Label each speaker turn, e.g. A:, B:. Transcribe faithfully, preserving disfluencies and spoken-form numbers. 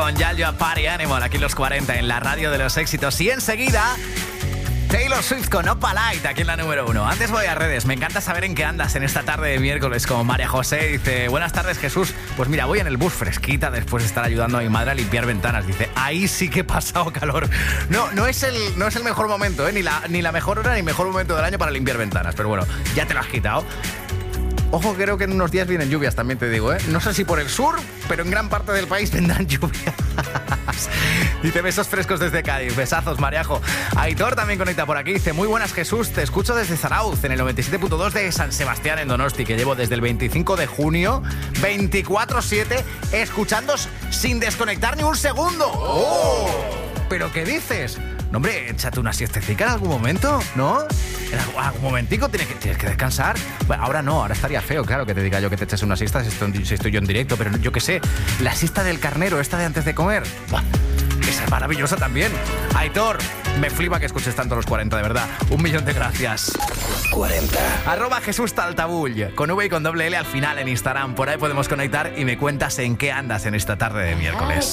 A: con Yaljo Party Animal, aquí en los cuarenta, en la radio de los éxitos. Y enseguida, Taylor Swift con Opalite, aquí en la número uno. Antes voy a redes, me encanta saber en qué andas en esta tarde de miércoles. Como María José dice, buenas tardes, Jesús. Pues mira, voy en el bus fresquita después de estar ayudando a mi madre a limpiar ventanas. Dice, ahí sí que he pasado calor. No, no es el, no es el mejor momento, ¿eh? Ni la, ni la mejor hora ni mejor momento del año para limpiar ventanas. Pero bueno, ya te lo has quitado. Ojo, creo que en unos días vienen lluvias, también te digo, ¿eh? No sé si por el sur, pero en gran parte del país vendrán lluvias. Dice, besos frescos desde Cádiz. Besazos, Mariajo. Aitor también conecta por aquí. Dice, muy buenas, Jesús. Te escucho desde Zarauz, en el noventa y siete punto dos de San Sebastián, en Donosti, que llevo desde el veinticinco de junio, veinticuatro siete, escuchándos sin desconectar ni un segundo. ¡Oh! ¿Pero qué dices? No, hombre, échate una siestecita en algún momento, ¿no? En algún, algún momentico tienes que, tienes que descansar. Bueno, ahora no, ahora estaría feo, claro, que te diga yo que te eches una siesta si estoy, si estoy yo en directo, pero yo qué sé, la siesta del carnero, esta de antes de comer, ¡buah! Esa es maravillosa también. Aitor, me flipa que escuches tanto los cuarenta, de verdad. Un millón de gracias.
B: cuarenta.
A: Arroba Jesús Taltabull, con V y con doble L al final en Instagram. Por ahí podemos conectar y me cuentas en qué andas en esta tarde de miércoles.